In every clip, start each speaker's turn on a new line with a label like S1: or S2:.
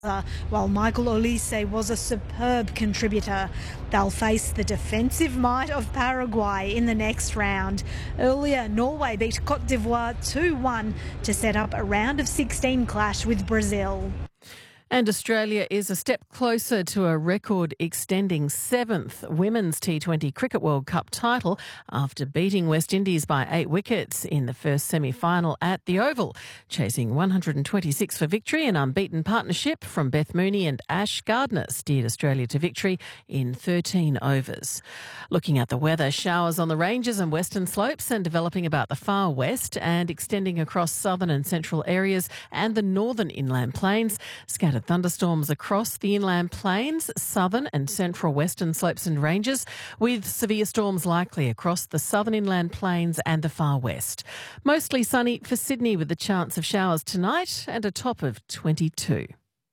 S1: while Michael Olise was a superb contributor. They'll face the defensive might of Paraguay in the next round. Earlier, Norway beat Cote d'Ivoire 2-1 to set up a round of 16 clash with Brazil.
S2: And Australia is a step closer to a record-extending 7th Women's T20 Cricket World Cup title after beating West Indies by 8 wickets in the first semi-final at the Oval. Chasing 126 for victory, an unbeaten partnership from Beth Mooney and Ash Gardner steered Australia to victory in 13 overs. Looking at the weather, showers on the ranges and western slopes and developing about the far west and extending across southern and central areas and the northern inland plains. Scattered thunderstorms across the inland plains, southern and central western slopes and ranges, with severe storms likely across the southern inland plains and the far west. Mostly sunny for Sydney with the chance of showers tonight and a top of 22.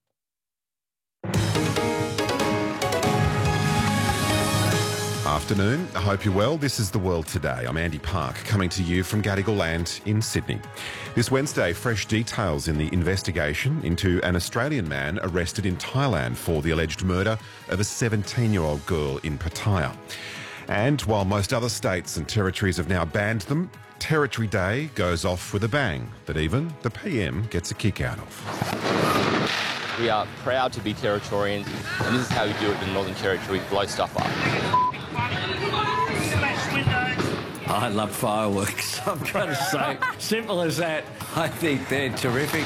S3: Afternoon. I hope you're well. This is The World Today. I'm Andy Park, coming to you from Gadigal Land in Sydney. This Wednesday, fresh details in the investigation into an Australian man arrested in Thailand for the alleged murder of a 17-year-old girl in Pattaya. And while most other states and territories have now banned them, Territory Day goes off with a bang that even the PM gets a kick out of.
S4: We are proud to be Territorians, and this is how we do it in the Northern Territory, blow stuff up.
S5: I love fireworks, I'm going to say. Simple as that. I think they're terrific.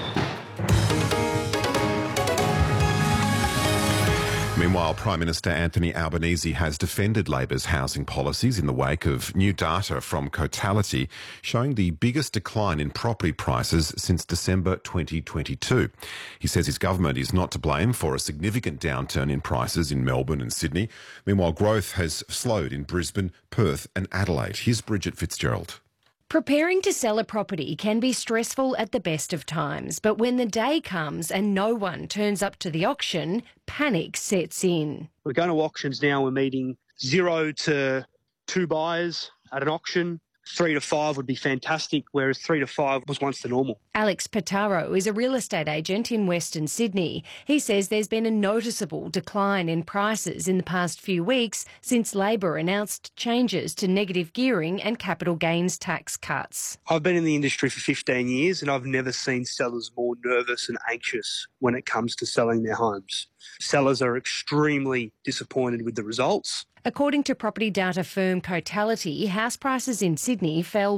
S3: Meanwhile, Prime Minister Anthony Albanese has defended Labor's housing policies in the wake of new data from Cotality showing the biggest decline in property prices since December 2022. He says his government is not to blame for a significant downturn in prices in Melbourne and Sydney. Meanwhile, growth has slowed in Brisbane, Perth and Adelaide. Here's Bridget Fitzgerald.
S6: Preparing to sell a property can be stressful at the best of times, but when the day comes and no one turns up to the auction, panic sets in.
S7: We're going to auctions now. We're meeting 0 to 2 buyers at an auction. 3 to 5 would be fantastic, whereas 3 to 5 was once the normal.
S6: Alex Pataro is a real estate agent in Western Sydney. He says there's been a noticeable decline in prices in the past few weeks since Labor announced changes to negative gearing and capital gains tax cuts.
S7: I've been in the industry for 15 years and I've never seen sellers more nervous and anxious when it comes to selling their homes. Sellers are extremely disappointed with the results.
S6: According to property data firm Cotality, house prices in Sydney fell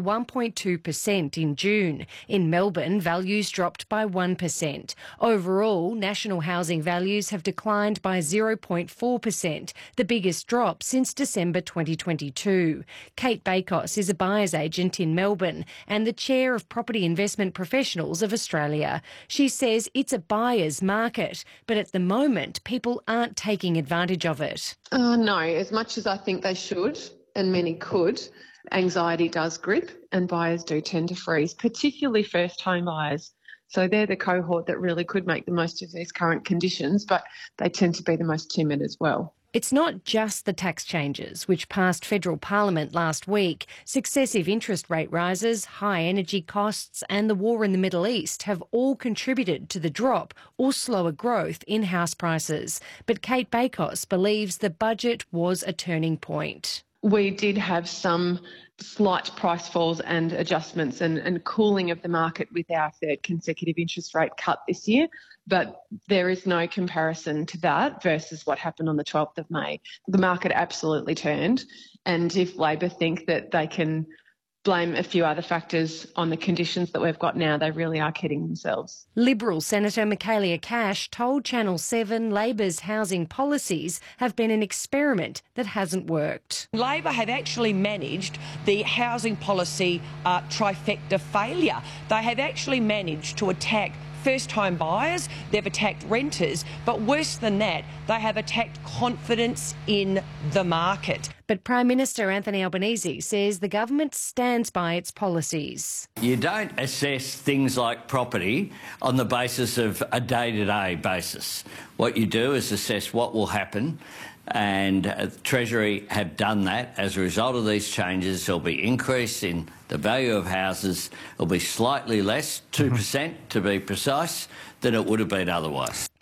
S6: 1.2% in June. In Melbourne, values dropped by 1%. Overall, national housing values have declined by 0.4%, the biggest drop since December 2022. Kate Bakos is a buyer's agent in Melbourne and the chair of Property Investment Professionals of Australia. She says it's a buyer's market, but at the moment, people aren't taking advantage of it.
S8: No, as much as I think they should, and many could, anxiety does grip and buyers do tend to freeze, particularly first home buyers. So they're the cohort that really could make the most of these current conditions, but they tend to be the most timid as well.
S6: It's not just the tax changes, which passed federal parliament last week. Successive interest rate rises, high energy costs and the war in the Middle East have all contributed to the drop or slower growth in house prices. But Kate Bakos believes the budget was a turning point.
S8: We did have some slight price falls and adjustments and cooling of the market with our third consecutive interest rate cut this year, but there is no comparison to that versus what happened on the 12th of May. The market absolutely turned, and if Labor think that they can blame a few other factors on the conditions that we've got now, they really are kidding themselves.
S6: Liberal Senator Michaelia Cash told Channel 7 Labor's housing policies have been an experiment that hasn't worked.
S9: Labor have actually managed the housing policy trifecta failure. They have actually managed to attack first home buyers, they've attacked renters, but worse than that, they have attacked confidence in the market.
S6: But Prime Minister Anthony Albanese says the government stands by its policies.
S5: You don't assess things like property on the basis of a day-to-day basis. What you do is assess what will happen, and Treasury have done that. As a result of these changes, there'll be increase in the value of houses. It'll be slightly less, 2% to be precise, than it would have been otherwise.